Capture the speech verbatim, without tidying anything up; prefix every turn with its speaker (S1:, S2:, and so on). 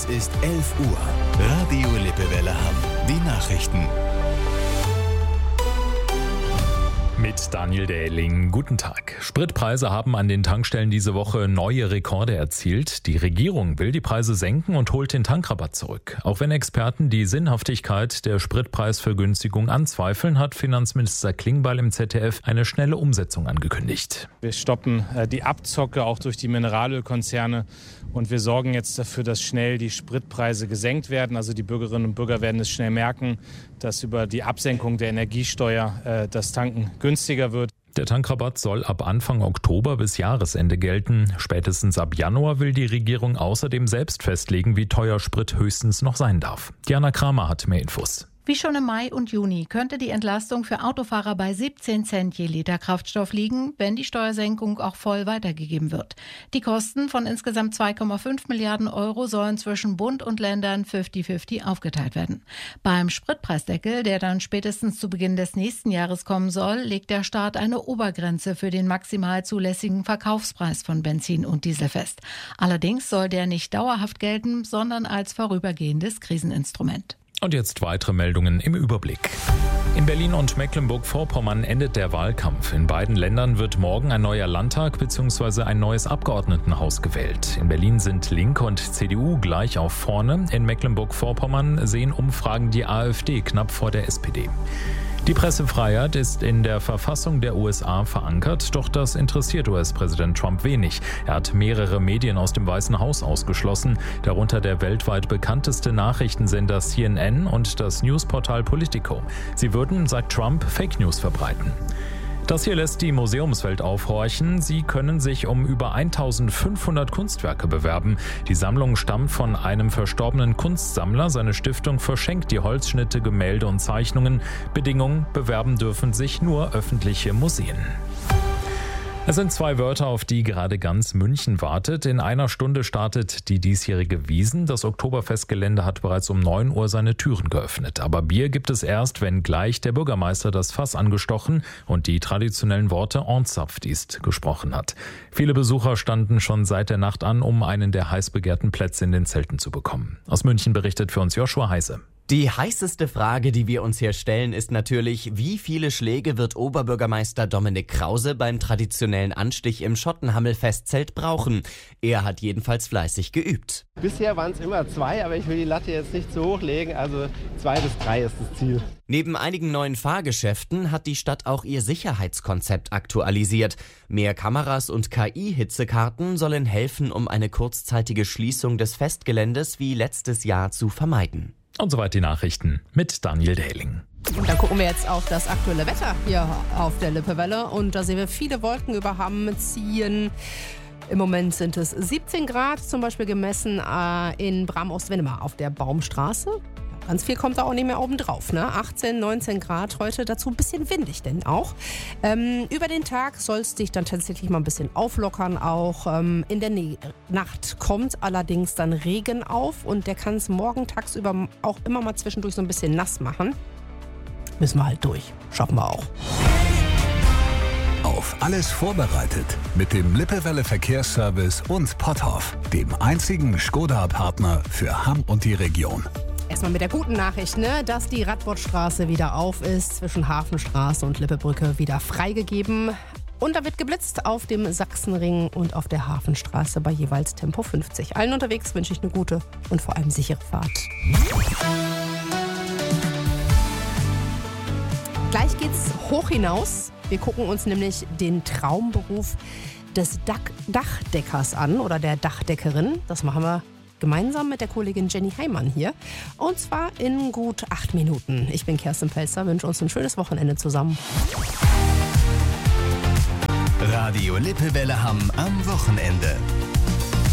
S1: Es ist elf Uhr. Radio Lippewelle Hamm. Die Nachrichten.
S2: Mit Daniel Dähling. Guten Tag. Spritpreise haben an den Tankstellen diese Woche neue Rekorde erzielt. Die Regierung will die Preise senken und holt den Tankrabatt zurück. Auch wenn Experten die Sinnhaftigkeit der Spritpreisvergünstigung anzweifeln, hat Finanzminister Klingbeil im Z D F eine schnelle Umsetzung angekündigt.
S3: Wir stoppen die Abzocke auch durch die Mineralölkonzerne und wir sorgen jetzt dafür, dass schnell die Spritpreise gesenkt werden. Also die Bürgerinnen und Bürger werden es schnell merken, dass über die Absenkung der Energiesteuer äh, das Tanken günstiger wird.
S2: Der Tankrabatt soll ab Anfang Oktober bis Jahresende gelten. Spätestens ab Januar will die Regierung außerdem selbst festlegen, wie teuer Sprit höchstens noch sein darf. Diana Kramer hat mehr Infos.
S4: Wie schon im Mai und Juni könnte die Entlastung für Autofahrer bei siebzehn Cent je Liter Kraftstoff liegen, wenn die Steuersenkung auch voll weitergegeben wird. Die Kosten von insgesamt zwei Komma fünf Milliarden Euro sollen zwischen Bund und Ländern fünfzig fünfzig aufgeteilt werden. Beim Spritpreisdeckel, der dann spätestens zu Beginn des nächsten Jahres kommen soll, legt der Staat eine Obergrenze für den maximal zulässigen Verkaufspreis von Benzin und Diesel fest. Allerdings soll der nicht dauerhaft gelten, sondern als vorübergehendes Kriseninstrument.
S2: Und jetzt weitere Meldungen im Überblick. In Berlin und Mecklenburg-Vorpommern endet der Wahlkampf. In beiden Ländern wird morgen ein neuer Landtag bzw. ein neues Abgeordnetenhaus gewählt. In Berlin sind Linke und C D U gleich auf vorne. In Mecklenburg-Vorpommern sehen Umfragen die AfD knapp vor der S P D. Die Pressefreiheit ist in der Verfassung der U S A verankert, doch das interessiert U S-Präsident Trump wenig. Er hat mehrere Medien aus dem Weißen Haus ausgeschlossen, darunter der weltweit bekannteste Nachrichtensender C N N und das Newsportal Politico. Sie würden, sagt Trump, Fake News verbreiten. Das hier lässt die Museumswelt aufhorchen. Sie können sich um über eintausendfünfhundert Kunstwerke bewerben. Die Sammlung stammt von einem verstorbenen Kunstsammler. Seine Stiftung verschenkt die Holzschnitte, Gemälde und Zeichnungen. Bedingung: bewerben dürfen sich nur öffentliche Museen. Es sind zwei Wörter, auf die gerade ganz München wartet. In einer Stunde startet die diesjährige Wiesn. Das Oktoberfestgelände hat bereits um neun Uhr seine Türen geöffnet. Aber Bier gibt es erst, wenn gleich der Bürgermeister das Fass angestochen und die traditionellen Worte Ornzapfdiest gesprochen hat. Viele Besucher standen schon seit der Nacht an, um einen der heiß begehrten Plätze in den Zelten zu bekommen. Aus München berichtet für uns Joshua Heise.
S5: Die heißeste Frage, die wir uns hier stellen, ist natürlich, wie viele Schläge wird Oberbürgermeister Dominik Krause beim traditionellen Anstich im Schottenhamel-Festzelt brauchen? Er hat jedenfalls fleißig geübt.
S6: Bisher waren es immer zwei, aber ich will die Latte jetzt nicht zu hoch legen, also zwei bis drei ist das Ziel.
S5: Neben einigen neuen Fahrgeschäften hat die Stadt auch ihr Sicherheitskonzept aktualisiert. Mehr Kameras und K I-Hitzekarten sollen helfen, um eine kurzzeitige Schließung des Festgeländes wie letztes Jahr zu vermeiden.
S2: Und soweit die Nachrichten mit Daniel Dähling.
S7: Und dann gucken wir jetzt auf das aktuelle Wetter hier auf der Lippewelle. Und da sehen wir viele Wolken über Hamm ziehen. Im Moment sind es siebzehn Grad, zum Beispiel gemessen äh, in Bram-Ost-Wennemar auf der Baumstraße. Ganz viel kommt da auch nicht mehr oben drauf, ne? achtzehn, neunzehn Grad heute, dazu ein bisschen windig denn auch. Ähm, über den Tag soll es sich dann tatsächlich mal ein bisschen auflockern auch. Ähm, in der Nä- Nacht kommt allerdings dann Regen auf und der kann es morgen tagsüber auch immer mal zwischendurch so ein bisschen nass machen. Müssen wir halt durch, schaffen wir auch.
S1: Auf alles vorbereitet mit dem Lippewelle Verkehrsservice und Potthoff, dem einzigen Skoda-Partner für Hamm und die Region.
S7: Erstmal mit der guten Nachricht, ne, dass die Radbottstraße wieder auf ist, zwischen Hafenstraße und Lippebrücke wieder freigegeben. Und da wird geblitzt auf dem Sachsenring und auf der Hafenstraße bei jeweils Tempo fünfzig. Allen unterwegs wünsche ich eine gute und vor allem sichere Fahrt. Gleich geht's hoch hinaus. Wir gucken uns nämlich den Traumberuf des Dach- Dachdeckers an oder der Dachdeckerin. Das machen wir gemeinsam mit der Kollegin Jenny Heimann hier. Und zwar in gut acht Minuten. Ich bin Kerstin Pelzer, wünsche uns ein schönes Wochenende zusammen.
S1: Radio Lippewelle Hamm am Wochenende.